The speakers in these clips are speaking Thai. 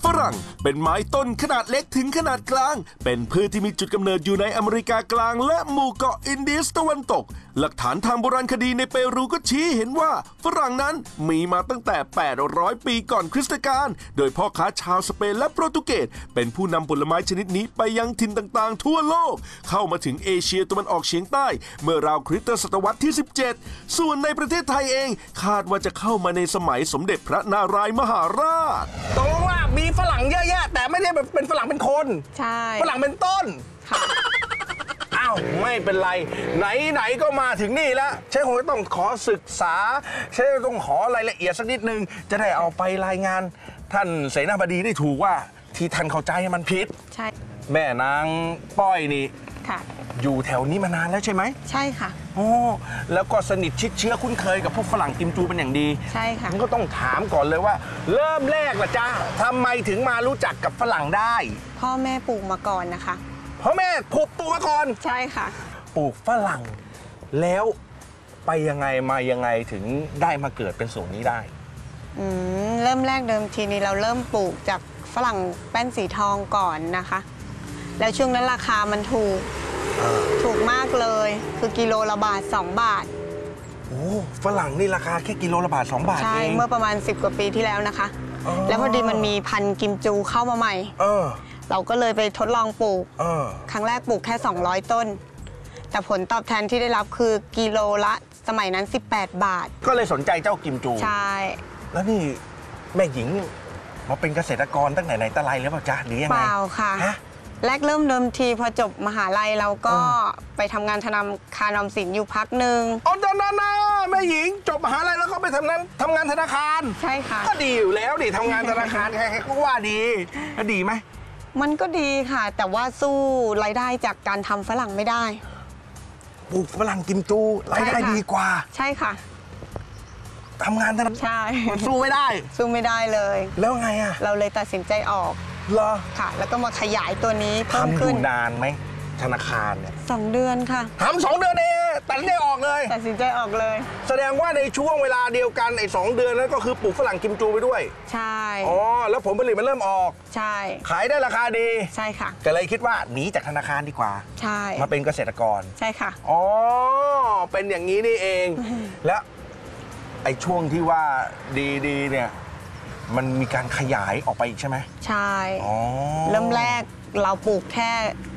รั่งเป็นไม้ต้นขนาดเล็กถึงขนาดกลางเป็นพืชที่มีจุดกำเนิดอยู่ในอเมริกากลางและหมู่เกาะอินเดียตะวันตกหลักฐานทางโบราณคดีในเปรูก็ชี้เห็นว่าฝรั่งนั้นมีมาตั้งแต่ 800 ปีก่อนคริสตกาลโดยพ่อค้าชาวสเปนและโปรตุเกสเป็นผู้นำผลไม้ชนิดนี้ไปยังถิ่นต่างๆทั่วโลกเข้ามาถึงเอเชียตะวันออกเฉียงใต้เมื่อราวคริสตศตวรรษที่ 17 ส่วนในประเทศไทยเองคาดว่าจะเข้ามาในสมัยสมเด็จพระนารายมหาราชตรงว่ามีฝรั่งเยอะแยะแต่ไม่ได้เป็นฝรั่งเป็นคนใช่ฝรั่งเป็นต้นค่ะอ้าวไม่เป็นไรไหนก็มาถึงนี่แล้วฉันคงต้องขอศึกษาฉันต้องขอรายละเอียดสักนิดนึงจะได้เอาไปรายงานท่านเสนาบดีได้ถูกว่าที่ท่านเข้าใจมันผิดใช่แม่นางป้อยนี่ค่ะอยู่แถวนี้มานานแล้วใช่ไหมใช่ค่ะโอ้แล้วก็สนิทชิดเชื้อคุ้นเคยกับพวกฝรั่งกิมจูเป็นอย่างดีใช่ค่ะก็ต้องถามก่อนเลยว่าเริ่มแรกล่ะจ๊ะทำไมถึงมารู้จักกับฝรั่งได้พ่อแม่ปลูกมาก่อนนะคะพ่อแม่ปลูกมาก่อนใช่ค่ะปลูกฝรั่งแล้วไปยังไงมายังไงถึงได้มาเกิดเป็นสวนนี้ได้เริ่มแรกเดิมทีนี้เราเริ่มปลูกจากฝรั่งแป้นสีทองก่อนนะคะแล้วช่วงนั้นราคามันถูกมากเลยคือกิโลละบาท2 บาทโอ้ฝรั่งนี่ราคาแค่กิโลละบาท2 บาทเองใช่เมื่อประมาณ10 กว่าปีที่แล้วนะคะแล้วพอดีมันมีพันธุ์กิมจูเข้ามาใหม่เราก็เลยไปทดลองปลูกครั้งแรกปลูกแค่200 ต้นแต่ผลตอบแทนที่ได้รับคือกิโลละสมัยนั้น18 บาทก็เลยสนใจเจ้ากิมจูใช่แล้วนี่แม่หญิงมาเป็นเกษตรกรตั้งไหนแต่ไรหรือเปล่าจ๊ะหรือยังไงเปล่าค่ะแรกเริ่มเดิมทีพอจบมหาลัยเราก็ไปทำงานธนาคารออมสินอยู่พักหนึ่งอ๋อนาแม่หญิงจบมหาลัยแล้วก็ไปทำงานธนาคารใช่ค่ะก็ดีอยู่แล้วดิทำงานธนาคารใครๆก็ว่าดีก็ดีไหมมันก็ดีค่ะแต่ว่าสู้รายได้จากการทำฝรั่งไม่ได้ปลูกฝรั่งกิมจูรายได้ดีกว่าใช่ค่ะทำงานธนาคารใช่มันสู้ไม่ได้เลยแล้วไงอะเราเลยตัดสินใจออกเหรอค่ะแล้วก็มาขยายตัวนี้เพิ่มขึ้นทำอยู่นานไหมธนาคารเนี่ย 2 เดือนค่ะทำ2 เดือนเองตัดสินใจออกเลยแสดงว่าในช่วงเวลาเดียวกันไอ้2 เดือนนั้นก็คือปลูกฝรั่งกิมจูไปด้วยใช่อ๋อแล้วผลผลิตมันเริ่มออกใช่ขายได้ราคาดีใช่ค่ะก็เลยคิดว่าหนีจากธนาคารดีกว่าใช่มาเป็นเกษตรกรใช่ค่ะอ๋อเป็นอย่างนี้นี่เองแล้วไอ้ช่วงที่ว่าดีเนี่ยมันมีการขยายออกไปอีกใช่ไหมใช่เริ่มแรกเราปลูกแค่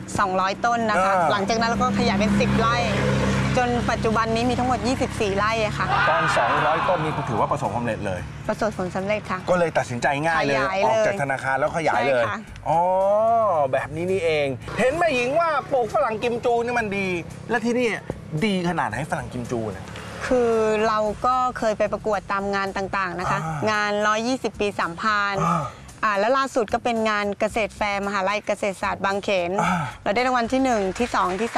200 ต้นนะคะหลังจากนั้นเราก็ขยายเป็น10 ไร่จนปัจจุบันนี้มีทั้งหมด24 ไร่ค่ะตอน200 ต้นนี้ถือว่าประสบความสำเร็จเลยประสบผลสำเร็จค่ะก็เลยตัดสินใจง่ายเลยออกจากธนาคารแล้วขยายเลยอ๋อแบบนี้นี่เองเห็นแม่หญิงว่าปลูกฝรั่งกิมจูนี่มันดีและที่นี่ดีขนาดไหนฝรั่งกิมจูเนี่ยคือเราก็เคยไปประกวดตามงานต่างๆนะคะงาน120 ปี3 พานแล้วล่าสุดก็เป็นงานเกษตรแฟร์มหาลัยเกษตรศาสตร์บางเขนเราได้รางวัลที่1ที่2ที่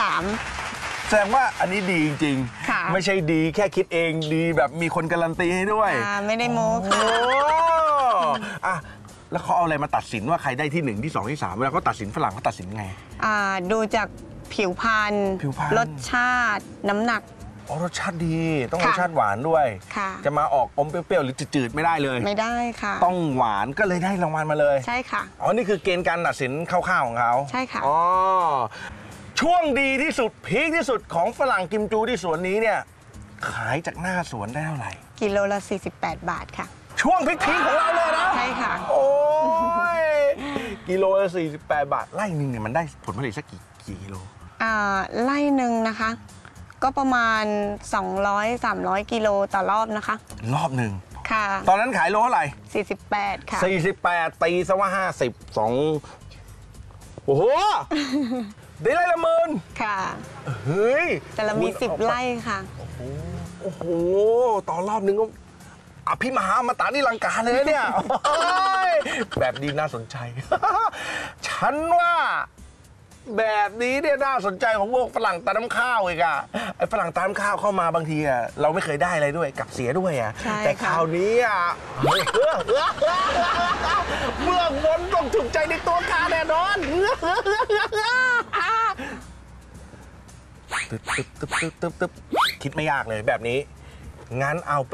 3 แสดงว่าอันนี้ดีจริงๆไม่ใช่ดีแค่คิดเองดีแบบมีคนการันตีให้ด้วยไม่ได้โม้ค่ะแล้วเขาเอาอะไรมาตัดสินว่าใครได้ที่1ที่2ที่3เวลาเขาตัดสินฝรั่งเขาตัดสินไงดูจากผิวพรรณรสชาติน้ำหนักรสชาติดีต้องรสชาติหวานด้วยจะมาออกอมเปรี้ยวๆหรือจืดๆไม่ได้เลยไม่ได้ค่ะต้องหวานก็เลยได้รางวัลมาเลยใช่ค่ะนี่คือเกณฑ์การตัดสินคร่าวๆของเขาใช่ค่ะช่วงดีที่สุดพีคที่สุดของฝรั่งกิมจูที่สวนนี้เนี่ยขายจากหน้าสวนได้เท่าไหร่กิโลละ48 บาทค่ะช่วงพีคของเราเลยนะใช่ค่ะโอ้ยกิโลละ48 บาทไร่หนึ่งเนี่ยมันได้ผลผลิตสักกี่กิโลไร่หนึ่งนะคะก็ประมาณ200-300 กิโลต่อรอบนะคะรอบหนึ่งค่ะตอนนั้นขายโลเท่าไหร่ 48ค่ะ 48ตีซะว่า52โอ้โหได้ไร่ละ10,000 ค่ะเฮ้ยแต่เรามี10 ไร่ค่ะโอ้โหต่อรอบนึงก็อภิมหาอมตะนิรังการเลยเนี่ยแบบดีน่าสนใจฉันว่าแบบนี้เนี่ยน่าสนใจของพวกฝรั่งตาน้ำข้าวอีกอะไอ้ฝรั่งตาน้ำข้าวเข้ามาบางทีอะเราไม่เคยได้อะไรด้วยกลับเสียด้วยอะแต่คราวนี้อะเมื่อบนต้องถูกใจในตัวข้าแน่นอนตึ๊บคิดไม่ยากเลยแบบนี้งั้นเอาไป